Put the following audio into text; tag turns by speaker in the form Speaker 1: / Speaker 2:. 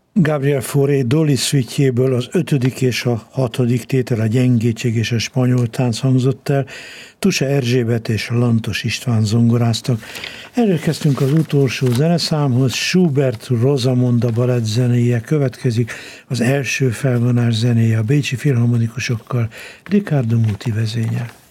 Speaker 1: Gabriel Fauré Dolly suite-jéből az 5. és a 6. tétel, a Gyengétség és a spanyol tánc hangzott el, Tuse Erzsébet és Lantos István zongoráztak. Elérkeztünk az utolsó zeneszámhoz, Schubert Rosamonda balett zenéje következik, az első felvonás zenéje a bécsi filharmonikusokkal, Riccardo Muti vezényel.